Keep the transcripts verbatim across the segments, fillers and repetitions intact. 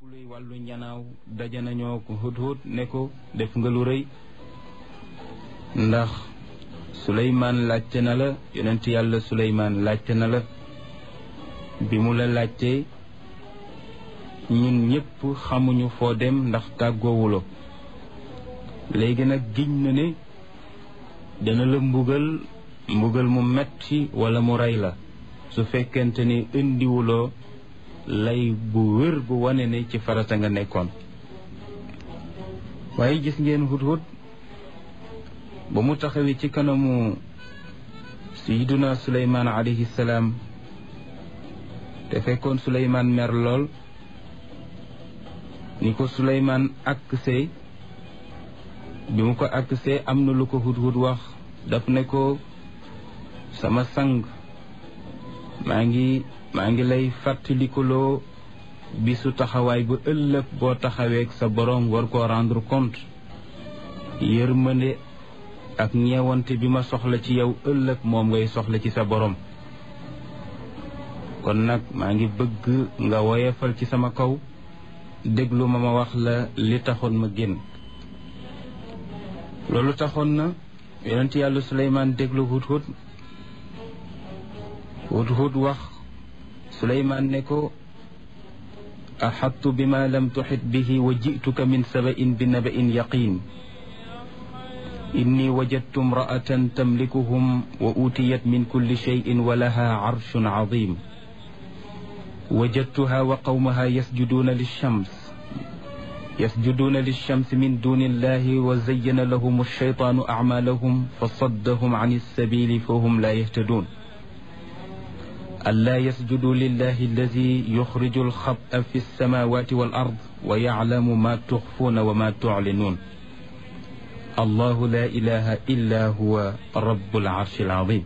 luy wàllu njanaaw daje nañoo ko Hudhud ne ko def nga lu rëy ndax Suleymaan laajte na la yonent yàlla Suleymaan laajte na la bi mu la laajtee ñun ñëpp xamuñu foo dem ndax tàggoowuloo léegi nag giñ na ne dana la mbugal mbugal mu metti wala mu rey la su fekkente ni indiwuloo lay bu wér bu wane ne ci farata nga nekkoon waaye gis ngeen Hudhud ba mu taxawee ci kanamu sayyiduna Suleymaan alayhi salaam te fekkoon Suleymaan mer lool ni ko Suleymaan aksee bi mu ko aksee am na lu ko Hudhud wax daf ne ko sama sang maa ngi maa ngi lay fàttalikuloo bisu taxawaay bu ëllëg boo taxaweek sa boroom war koo rendre compte yërmande ak ñeewante bi ma soxla ci yow ëllëg moom ngay soxla ci sa boroom kon nag maa ngi bëgg nga woyefal ci sama kaw déglu ma ma wax la li taxoon ma génn loolu taxoon na yonent yàlla Suleymaan déglu Hudhud Hudhud wax Suleymaan ne ko axattu bima lam tuxit bihi wa jituka min saba'in bi naba'in yaqin inni wajadtu imra'atan tamlikuhum wa utiyat min kulli shay'in wa laha arshun azim wajadtuha wa qawmaha yasjuduna lilshams yasjuduna lilshams min duni illahi wa zayyana lahum alshaytanu a'malahum fasaddahum an alsabili fahum la yahtadun ألا يسجدوا لله الذي يخرج الخبأ في السماوات والأرض ويعلم ما تخفون وما تعلنون الله لا إله إلا هو رب العرش العظيم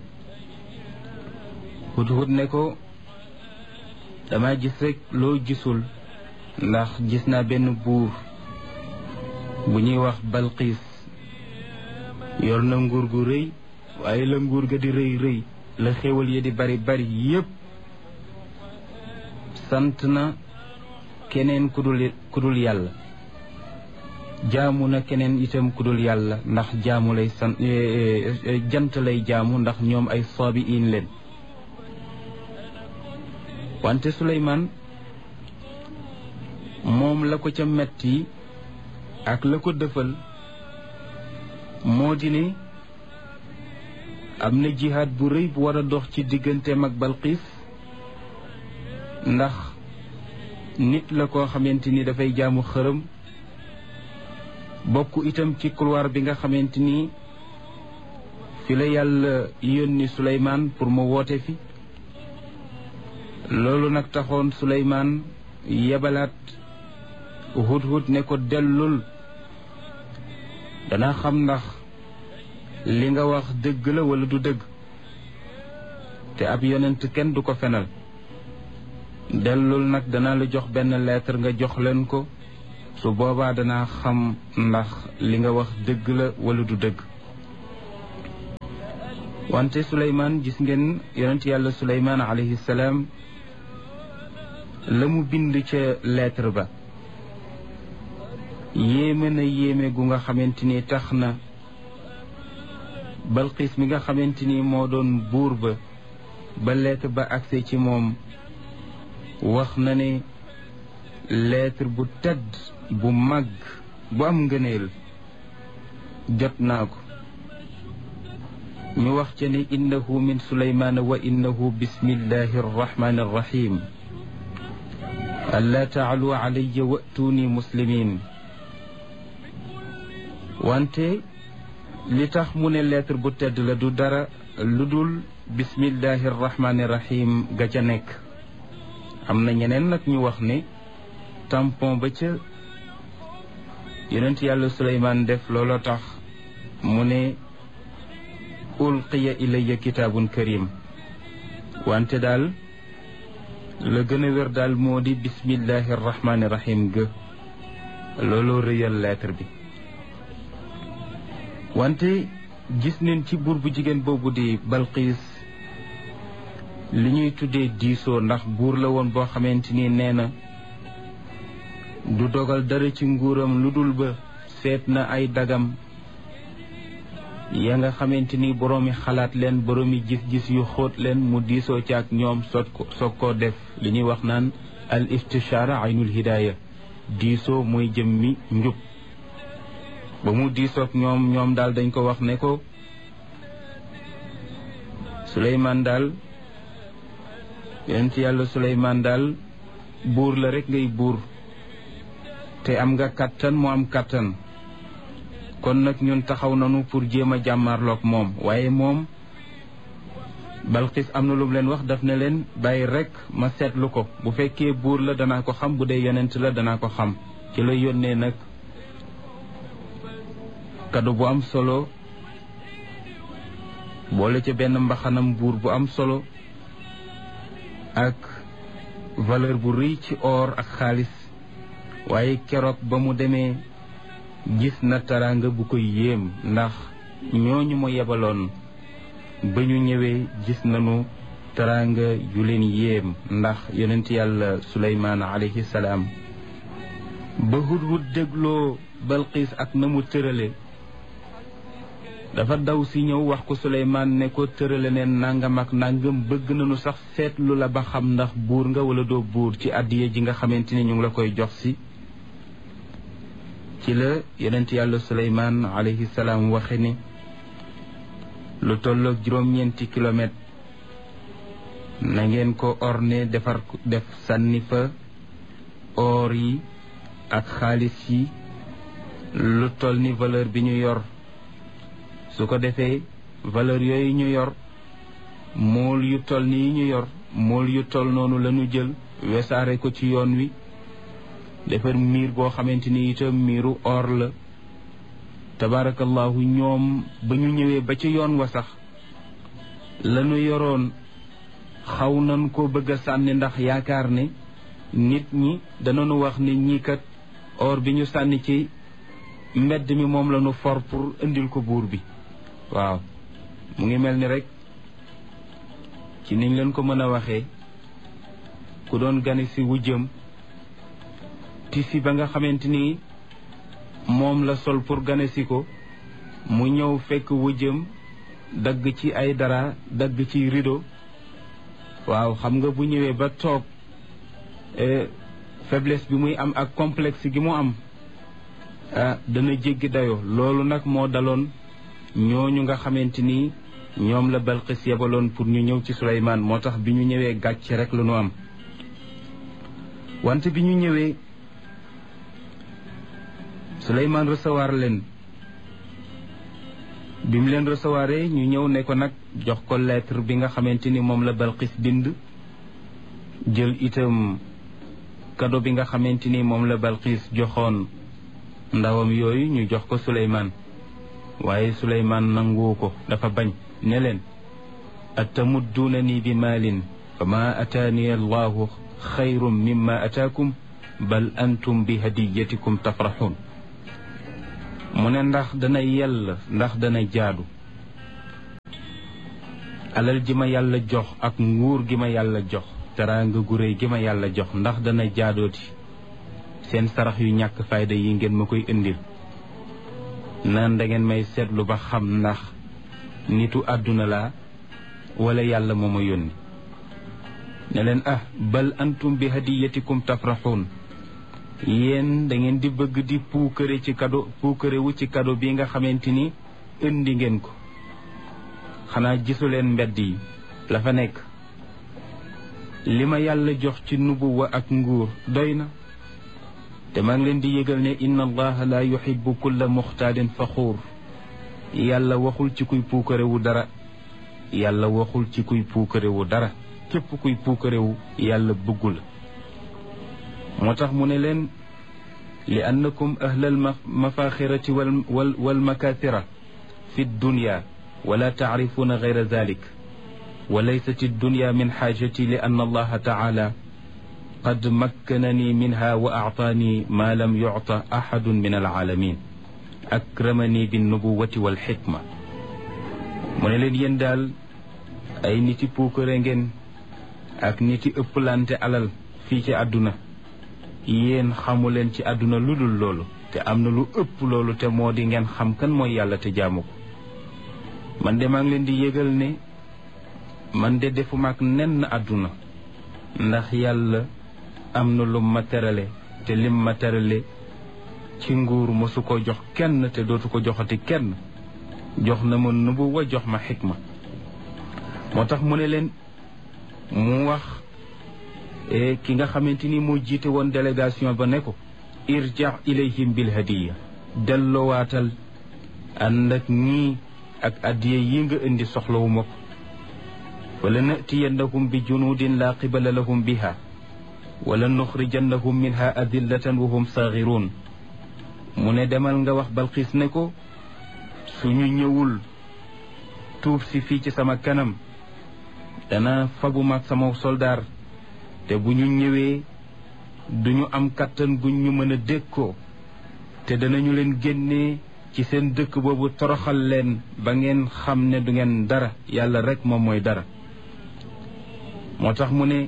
Hudhud ne ko dama gis rek loo gisul ndax gis naa benn buur bu ñuy wax Balqiis yor na nguur gu rëy waaye la nguur ga di rëy rëy la xéwal yi di bari bari yépp sant na keneen ku dul ku dul yàlla jaamu na keneen itam ku dul yàlla ndax jaamu lay sant jant lay jaamu ndax ñoom ay saabiin leen wante Suleymaan moom la ko ca metti ak la ko dëfal moo di ne am na jihaad bu rëy bu war a dox ci digganteem ak Balqiis ndax nit la koo xamante ni dafay jaamu xërëm bokk itam ci couloir bi nga xamante ni fi la yàlla yónni Suleymaan pour mu woote fi loolu nag taxoon Suleymaan yebalaat Hudhud ne ko dellul danaa xam ndax li nga wax dëgg la wala du dëgg te ab yonent kenn du ko fenal dellul nag danaa la jox benn lettre nga jox leen ko su boobaa danaa xam ndax li nga wax dëgg la wala du dëgg wante Suleymaan gis ngeen yonent yàlla Suleymaan alayhi salaam la mu bind ca lettre ba yéeme na yéeme gu nga xamante ni tax na Balqiis mi nga xamante ni moo doon buur ba ba lettre ba agse ci moom wax na ne lettre bu tedd bu mag bu am ngëneel jot naa ko ñu wax ca ne innahu min Suleymaan wa innahu bismillahi arrahmani arrahim allaa taalu alayya wa'tuuni muslimin wante li tax mu ne lettre bu tedd la du dara lu dul bismillahi rahmaani rahim ga ca nekk am na ñeneen nag ñu wax ne tampon ba ca yonent yàlla Suleymaan def looloo tax mu ne ulqiya ilayya kitaabun karim wante daal la gën a wér daal moo di bismillahi rahmaani rahim ga looloo rëyal lettre bi wante gis nañ ci buur bu jigéen boobu di Balqiis li ñuy tuddee diisoo ndax buur la woon boo xamante ni nee na du dogal dara ci nguuram lu dul ba seet na ay dagam ya nga xamante ni boroomi xalaat leen boroomi gis-gis yu xóot leen mu diisoo ci ak ñoom soog ko soog koo def li ñuy wax naan al istishaara aynul hidaaya diisoo mooy jëmmi njub ba mu diisoog ñoom ñoom daal dañ ko wax ne ko Suleymaan daal yonent yàlla Suleymaan daal buur la rek ngay buur te am nga kattan mu am kattan kon nag ñun taxaw nañu pour jéem a jàmmarloog moom waaye moom Balqis am na lu mu leen wax daf ne leen bàyyi rek ma seetlu ko bu fekkee buur la danaa ko xam bu dee yonent la danaa ko xam ci la yónnee nag kado bu am solo boole ca benn mbaxanam buur bu am solo ak valeur bu rëy ci or ak xaalis waaye keroog ba mu demee gis na taraanga bu ko yéem ndax ñooñu ma yebaloon ba ñu ñëwee gis nañu taraanga yu leen yéem ndax yonent yàlla Suleymaan alayhi salaam ba Hudhud dégloo Balqis ak na mu tërale dafa daw si ñëw wax ko Suleymaan ne ko tërale neen nangam ak nangam bëgg nañu sax seetlu la ba xam ndax buur nga wala doo buur ci àddiya ji nga xamante ni ñu ngi la koy jox si ci la yonent yàlla Suleymaan alayhi salaam waxe ni lu tolloog juróom-ñeenti kilomètre na ngeen ko orné defar def sànni fa or yi ak xaalis yi lu toll ni valeur bi ñu yor su ko defee valeur yooyu ñu yor mool yu toll ni yi ñu yor mool yu toll noonu la ñu jël wesaare ko ci yoon wi defar miir boo xamante ni itam miiru or la tabarakallahu ñoom ba ñu ñëwee ba ci yoon wa sax lañu yoroon xaw nañ ko bëgg a sànni ndax yaakaar ne nit ñi danañu wax ni ñii kat or bi ñu sànni ci mbedd mi moom lañu for pour indil ko buur bi waaw mu ngi mel ni rek ci niñ leen ko mën a waxee ku doon gane si wujjëm tisi ba nga xamante ni moom la sol pour gane si ko mu ñëw fekk wujjëm dagg ci ay dara dagg ci rideau waaw xam nga bu ñëwee ba toog faiblesse bi muy am ak complexe gi mu am ah dana jéggi dayo loolu nag moo daloon ñooñu nga xamante ni ñoom la Balqis yebaloon pour ñu ñëw ci Suleymaan moo tax bi ñu ñëwee gàcc rek la ñu am wante bi ñu ñëwee Suleymaan recevoir leen bi mu leen recevoir ñu ñëw ne ko nag jox ko lettre bi nga xamante ni moom la Balqis bind jël itam cadeau bi nga xamante ni moom la Balqis joxoon ndawam yooyu ñu jox ko Suleymaan waaye Suleymaan nangu ko dafa bañ ne leen atamudduunani bi maalin fa ma ataani allahu xayrun mimma ataakum bal antum bi hadiyatikum tafraxuun mu ne ndax dana yell ndax dana jaadu alal ji ma yàlla jox ak nguur gi ma yàlla jox teraanga gu réy gi ma yàlla jox ndax dana jaadooti seen sarax yu ñàkk fayda yi ngeen ma koy indil naan da ngeen may seetlu ba xam ndax nitu àdduna laa wala yàlla moo ma yónni ne leen ah bal antum bi hadiyatikum tafraxuun yéen da ngeen di bëgg di puukare ci kado puukare wu ci kado bi nga xamante ni indi ngeen ko xanaa gisu leen mbedd yi la fa nekk li ma yàlla jox ci nubuwa ak nguur doy na te maa ngi leen di yëgal ne inna allaha la yuhibbu kulla muxtaalin faxuur yàlla waxul ci kuy puukare wu dara yàlla waxul ci kuy puukare wu dara képp kuy puukare wu yàlla bëggu la moo tax mu ne leen li annakum ahlal mafaxirati wal wal wal makathira fi dunya wala taarifuuna gayra dalik wa laysat addunya min xaajati li anna allaha taala qad makkanani minha wa actaani ma lam yucta axadun min alaalamin akramani binnubuwati walxikma mu ne leen yéen daal ay niti puukare ngeen ak niti ëpplante alal fii ci àdduna yéen xamu leen ci àdduna lu dul loolu te am na lu ëpp loolu te moo di ngeen xam kan mooy yàlla te jaamu ko man de maa ngi leen di yëgal ne man de defuma ak nenn àdduna ndax yàlla am na lu ma terale te lim ma terale ci nguur mosu ko jox kenn te dootu ko joxati kenn jox na ma nubuwa jox ma xikma moo tax mu ne leen mu wax ki nga xamante ni moo jiite woon délégation ba ne ko irja ilayhim bil hadiya dellowaatal ànd ak ñii ak addiye yi nga indi soxlawu ma ko wala natiyannahum bi junudin la qibala lahum biha wala nuxrijannahum minha adillatan wa hum saxiruun mu ne demal nga wax Balqiis ne ko suñu ñëwul tuub si fii ci sama kanam dana fabu mag sama soldaar te bu ñu ñëwee duñu am kàttan guñ ñu mën a dékkoo te danañu leen génnee ci seen dëkk boobu toroxal leen ba ngeen xam ne du ngeen dara yàlla rek moom mooy dara moo tax mu ne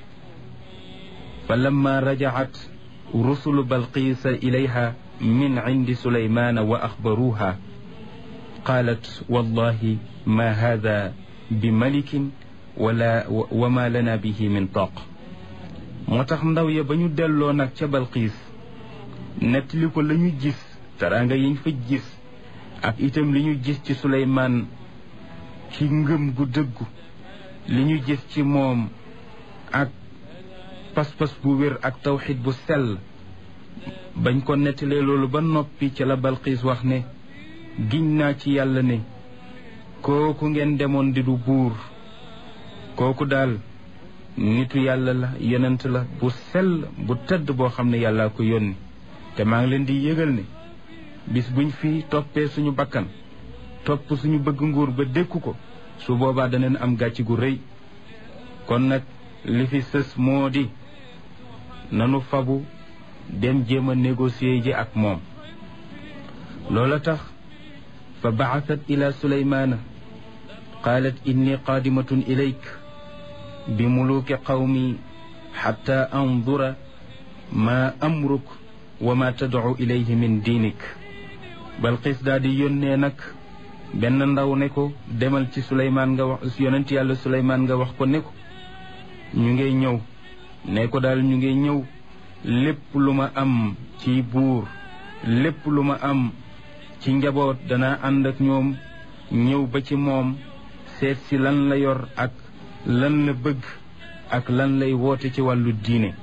fa lamma rajaat rusulu balqiisa ilayha min indi suleymaana wa axbaruuha qaalat wallahi ma hada bi malikin wala wa ma lana bihi min taq moo tax ndaw ya ba ñu delloo nag ca Balqiis nettali ko la ñu gis teraanga yiñ fa gis ak itam li ñu gis ci Suleymaan ci ngëm gu dëggu li ñu gis ci moom ak pas-pas bu wér ak tawxid bu sell bañ ko nettalee loolu ba noppi ca la Balqiis wax ne giñ naa ci yàlla ne kooku ngeen demoon di du buur kooku daal nitu yàlla la yonent la bu sell bu tëdd boo xam ne yàllaa ko yónni te maa ngi leen di yëgal ne bis buñ fi toppee suñu bakkan topp suñu bëgg nguur ba dékku ko su boobaa daneen am gàcc gu rëy kon nag li fi sës moo di nanu fabu dem jéem a négocier ji ak moom loola tax fa ba'athat ila suleymaana qaalat inni qaadimatun ilayk bi muluki qawmi xatta andura ma amruk wa ma tadcu ilayhi min diinik Balqiis daal di yónnee nag benn ndaw ne ko demal ci Suleymaan nga wax yonent yàlla Suleymaan nga wax ko ne ko ñu ngay ñëw ne ko daal ñu ngay ñëw lépp lu ma am ci buur lépp lu ma am ci njaboot danaa ànd ak ñoom ñëw ba ci moom seet si lan la yor ak lan la bëgg ak lan lay woote ci wàllu diine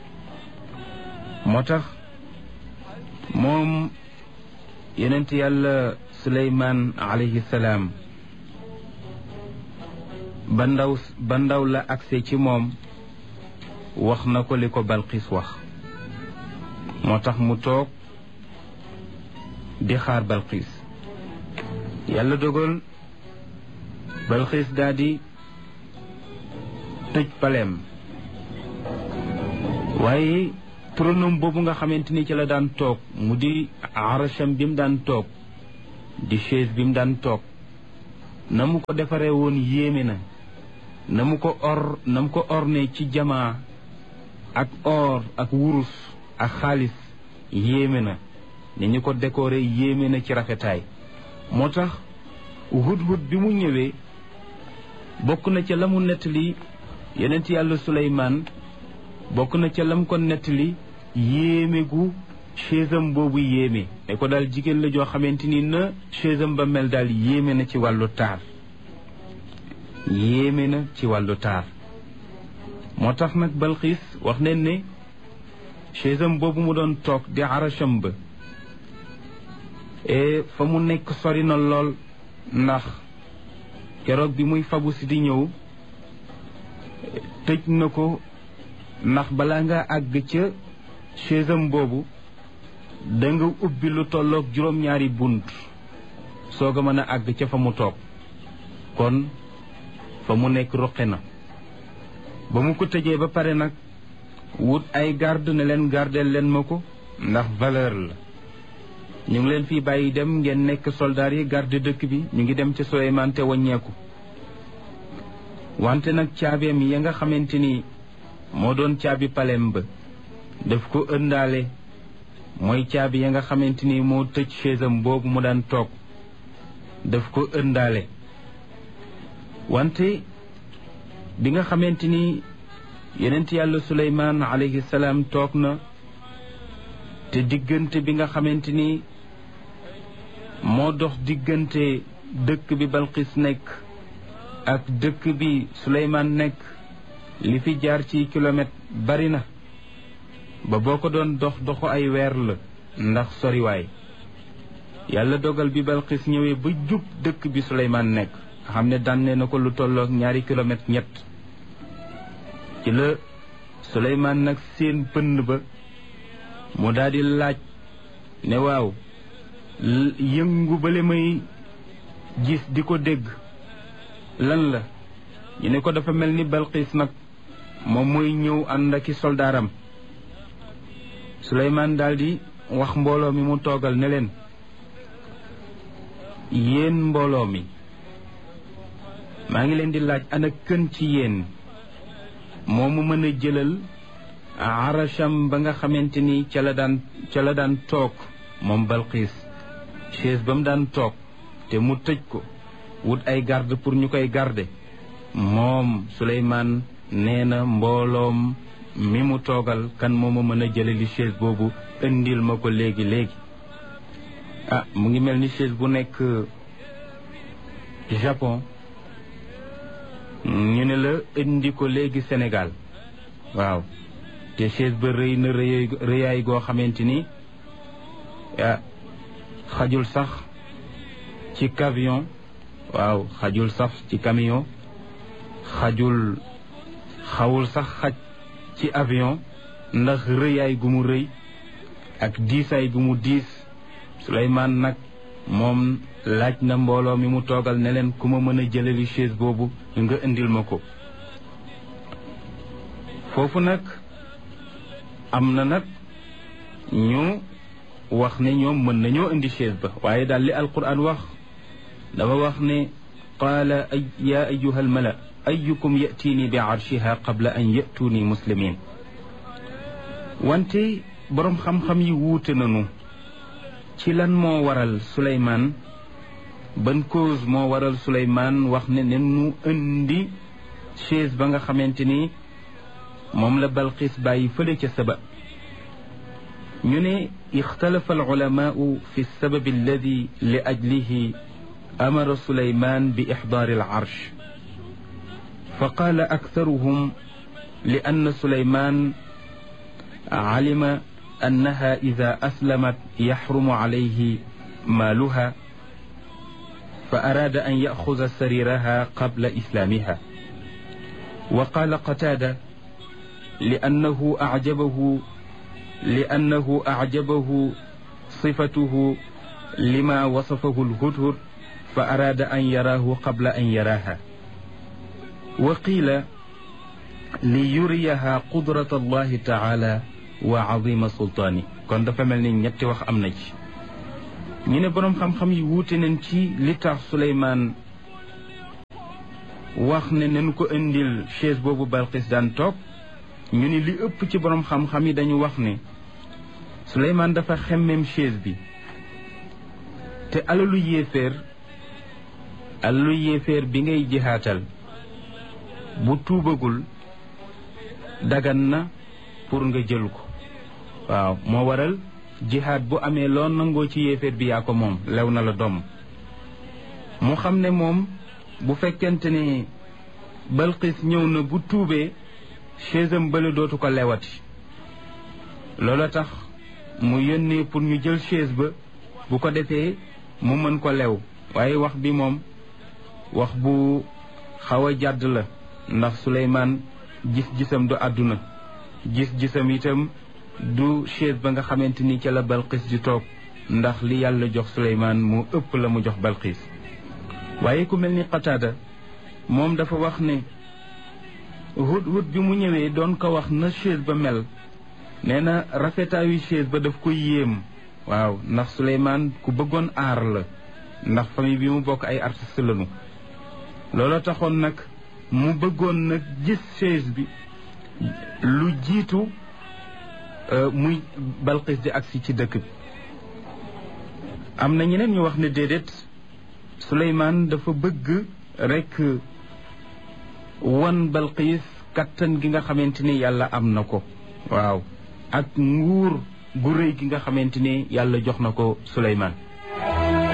moo tax moom yonent yàlla Suleymaan alayhi salaam ba ndaw ba ndaw la agse ci moom wax na ko li ko Balqiis wax moo tax mu toog di xaar Balqiis yàlla dogal Balqiis daal di tëj paleem waaye turanam boobu nga xamante ni ci la daan toog mu di arasham bi mu daan toog di chaise bi mu daan toog na mu ko defaree woon yéeme na na mu ko or na mu ko orne ci jamaa ak or ak wurus ak xaalis yéeme na ni ñu ko décoré yéeme na ci rafetaay moo tax hudhud bi mu ñëwee bokk na ca la mu nettali yonent yàlla Suleymaan bokk na ca lam ko nettali yéeme gu chaisam boobu yéeme ne ko daal jigéen la joo xamante ni na chaisam ba mel daal yéeme na ci wàllu taar yéeme na ci wàllu taar moo tax nag Balqiis wax neen ne chaisam boobu mu doon toog di arasham ba e fa mu nekk sori na lool ndax keroog bi muy fabu si di ñëw tëj na ko ndax balaa nga àgg ca chaisam boobu da nga ubbi lu tolloog juróom-ñaari bunt soog a mën a àgg ca fa mu toog kon fa mu nekk ruqe na ba mu ko tëjee ba pare nag wut ay garde ne leen gardeel leen ma ko ndax valeur la ñu ngi leen fii bàyyi dem ngeen nekk soldaar yi garde dëkk bi ñu ngi dem ca Suleymaan te wàññeeku wante nag caabeem ya nga xamante ni moo doon caabi palem ba daf ko ëndaale mooy caabi ya nga xamante ni moo tëj chaisam boobu mu daan toog daf ko ëndaale wante bi nga xamante ni yonent yàlla Suleymaan alayhi salaam toog na te diggante bi nga xamante ni moo dox diggante dëkk bi Balqis nekk ak dëkk bi Suleymaan nekk li fi jaar ci kilomètre bari na ba boo ko doon dox doxu ay weer la ndax soriwaay yàlla dogal bi Balqis ñëwee ba jub dëkk bi Suleymaan nekk nga xam ne dànne na ko lu tollook ñaari kilomètre ñett ci la Suleymaan nag seen pënd ba mu daldi laaj ne waaw yëngu bale may gis di ko dégg lan la ñu ne ko dafa mel ni Balqis nag moom mooy ñëw ànd ak i soldaaram Suleymaan daldi wax mbooloo mi mu toogal ne leen yéen mbooloo mi maa ngi leen di laaj ana kën ci yéen moo mu mën a jëlal arasham ba nga xamante ni ca la daan ca la daan toog moom Balqis chaise ba mu daan toog te mu tëj ko wut ay garde pour ñu koy garde moom Suleymaan nee na mbooloom mi mu toogal kan moo ma mën a jëlali chaise boobu indil ma ko léegi léegi ah mu ngi mel ni chaise bu nekk Japon ñu ne la indi ko léegi Sénégal waaw te chaise ba rëy na rëy rëyaay goo xamante ni ah xajul sax ci camion waaw xajul sax ci camion xajul xawul sax xaj ci avion ndax rëyaay gu mu rëy ak diisaay gu mu diis Suleymaan nag moom laaj na mbooloo mi mu toogal ne leen ku ma mën a jëlali chaise boobu nga indil ma ko foofu nag am na nag ñu wax ne ñoom mën nañoo indi chaise ba waaye daal li alquran wax dafa wax ne qaala ya ayuha almala ayukum yatiini bi arshiha qabla an yatuuni muslimin wante boroom xam-xam yi wuute nañu ci lan moo waral Suleymaan ban cause moo waral Suleymaan wax ne ne nu indi chaise ba nga xamante ni moom la Balqis bàyyi fële ca Saba ñu ne ixtalafa alulamaau fi lsababi alladi li ajlihi amara Suleymaan bi ixdaari alarsh fa qaala aktaruhum li anna Suleymaan alima annaha ida aslamat yaxrumu alayhi maaluha fa araada an yaxuda sariraha qabla islaamiha wa qaala Qataada li annahu acjabahu li annahu acjabahu sifatuhu lima wasafahu alhudhud fa araada an yaraahu qabla an yaraaha wa qiila li yuriyaha qudrata allahi taala wa azima sultaani kon dafa mel ni ñetti wax am na ci ñu ne boroom xam-xam yi wuute nañ ci li tax Suleymaan wax ne nañu ko indil chaise boobu Balqis daan toog ñu ne li ëpp ci boroom xam-xam yi dañu wax ne Suleymaan dafa xemmem chaise bi te alalu yéeféer alalu yéeféer bi ngay jihaatal bu tuubagul dagan na pour nga jël ko waaw moo waral jihaad bu amee loo nangoo ci yéeféer bi yaa ko moom lew na la doom mu xam ne moom bu fekkente ne Balqis ñëw na bu tuubee chaise am bële dootu ko lewati loola tax mu yónnee pour ñu jël chaise ba bu ko defee mu mën ko lew waaye wax bi moom wax bu xaw a jàdd la ndax Suleymaan gis-gisam du àdduna gis-gisam itam du chaise ba nga xamante ni ca la Balqis di toog ndax li yàlla jox Suleymaan mu ëpp la mu jox Balqis waaye ku mel ni Qataada moom dafa wax ne Hudhud bi mu ñëwee doon ko wax na chaise ba mel nee na rafetaayu chaise ba daf ko yéem waaw ndax Suleymaan ku bëggoon aar la ndax famille bi mu bokk ay artiste lañu looloo taxoon nag mu bëggoon nag gis chaise bi lu jiitu muy Balqis di agsi ci dëkk bi am na ñeneen ñu wax ne déedéet Suleymaan dafa bëgg rekk wan Balqis kattan gi nga xamante ni yàlla am na ko waaw ak nguur gu rëy gi nga xamante ni yàlla jox na ko Suleymaan